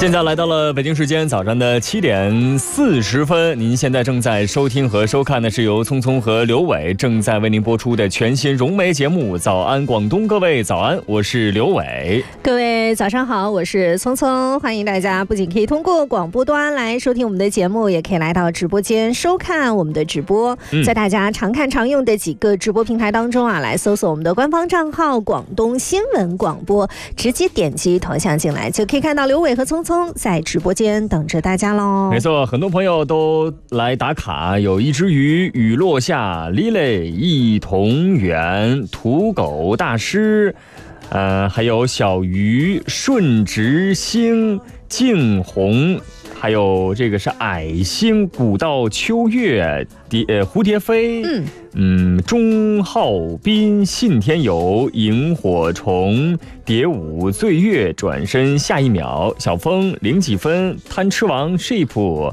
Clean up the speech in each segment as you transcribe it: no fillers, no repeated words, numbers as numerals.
现在来到了北京时间早上的7点40分，您现在正在收听和收看的是由聪聪和刘伟正在为您播出的全新融媒节目《早安广东》。各位早安，我是刘伟。 各位早上好，我是聪聪。欢迎大家不仅可以通过广播端来收听我们的节目，也可以来到直播间收看我们的直播。在大家常看常用的几个直播平台当中啊，来搜索我们的官方账号广东新闻广播，直接点击头像进来，就可以看到刘伟和聪聪在直播间等着大家喽。 没错，很多朋友都来打卡，有一只鱼雨落下，Lily一同源，土狗大师，还有小鱼顺直星静红，还有这个是矮星古道秋月蝴蝶飞，钟浩斌信天游萤火虫蝶舞醉月转身下一秒小风零几分贪吃王 sheep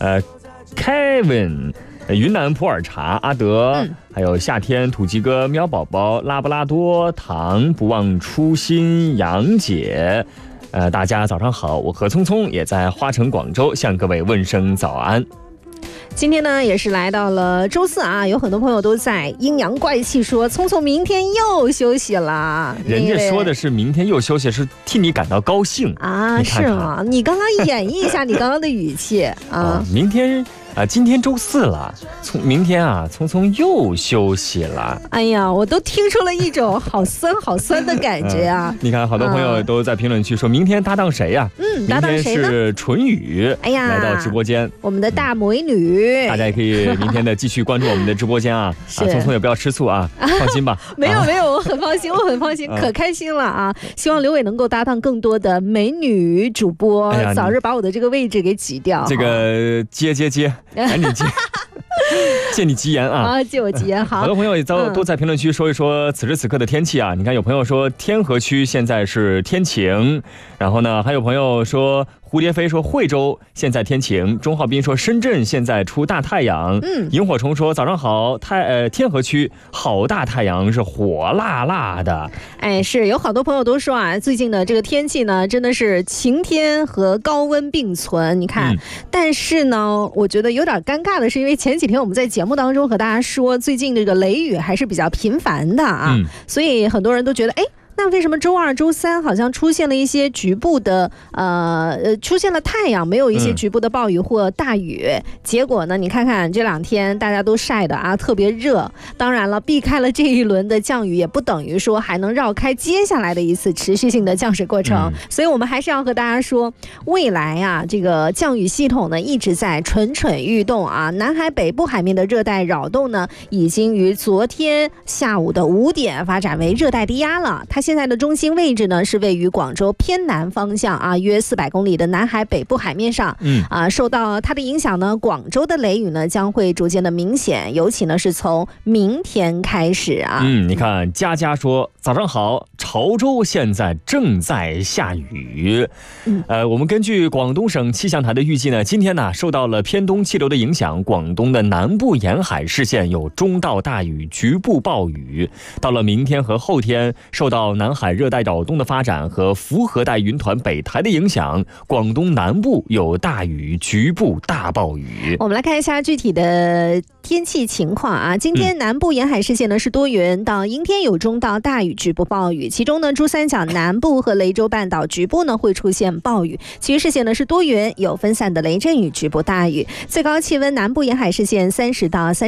Kevin 云南普洱茶阿德，还有夏天土鸡哥喵宝宝拉布拉多糖不忘初心杨姐。大家早上好，我和聪聪也在花城广州向各位问声早安。 今天呢也是来到了周四啊，有很多朋友都在阴阳怪气说聪聪明天又休息了。 人家说的是明天又休息，是替你感到高兴啊。是吗？你刚刚演绎一下你刚刚的语气啊。 明天今天周四了，明天啊，聪聪又休息了。 哎呀，我都听出了一种好酸好酸的感觉啊！ 你看，好多朋友都在评论区说，明天搭档谁呀？ 搭档谁呢？ 明天是纯宇， 哎呀， 来到直播间， 我们的大美女， 大家也可以明天的继续关注我们的直播间啊。聪聪也不要吃醋啊，放心吧。 没有，我很放心，可开心了啊！希望刘伟能够搭档更多的美女主播，早日把我的这个位置给挤掉。 这个接，赶紧接。借你吉言啊！ 借我吉言。好多朋友也都在评论区说一说此时此刻的天气啊。你看，有朋友说天河区现在是天晴，然后呢，还有朋友说蝴蝶飞说惠州现在天晴，钟浩斌说深圳现在出大太阳，萤火虫说早上好，天河区好大太阳，是火辣辣的。 哎，是有好多朋友都说啊，最近的这个天气呢，真的是晴天和高温并存。你看，但是呢，我觉得有点尴尬的是，因为前几天我们在节目当中和大家说，最近这个雷雨还是比较频繁的啊，所以很多人都觉得，哎，那为什么周二周三好像出现了一些局部的出现了太阳，没有一些局部的暴雨或大雨？结果呢，你看看这2天大家都晒的啊，特别热。当然了，避开了这一轮的降雨，也不等于说还能绕开接下来的一次持续性的降水过程。所以我们还是要和大家说，未来啊，这个降雨系统呢一直在蠢蠢欲动啊。南海北部海面的热带扰动呢，已经于昨天下午的5点发展为热带低压了。它现在的中心位置呢是位于广州偏南方向啊，约400公里的南海北部海面上。受到它的影响呢，广州的雷雨呢将会逐渐的明显，尤其呢是从明天开始啊。 你看佳佳说早上好，潮州现在正在下雨。我们根据广东省气象台的预计呢，今天呢受到了偏东气流的影响，广东的南部沿海市县有中到大雨，局部暴雨。到了明天和后天，受到南海热带扰动的发展和福和带云团北抬的影响，广东南部有大雨，局部大暴雨。 我们来看一下具体的天气情况啊。今天南部沿海市县呢是多云到阴天，有中到大雨，局部暴雨。其中呢，珠三角南部和雷州半岛局部呢会出现暴雨，其余市县呢是多云，有分散的雷阵雨，局部大雨。最高气温南部沿海市县30到